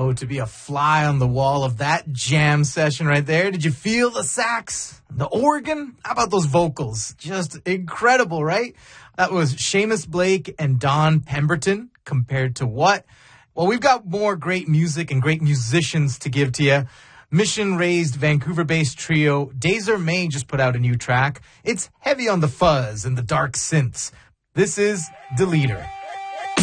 Oh, to be a fly on the wall of that jam session right there. Did you feel the sax, the organ? How about those vocals? Just incredible, right? That was Seamus Blake and Don Pemberton. Compared to what? Well, we've got more great music and great musicians to give to you. Mission-raised Vancouver-based trio Dazer May just put out a new track. It's heavy on the fuzz and the dark synths. This is The Leader.